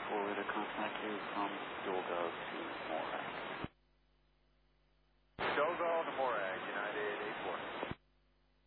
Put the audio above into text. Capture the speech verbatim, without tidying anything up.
for where to contact you from DualGov to more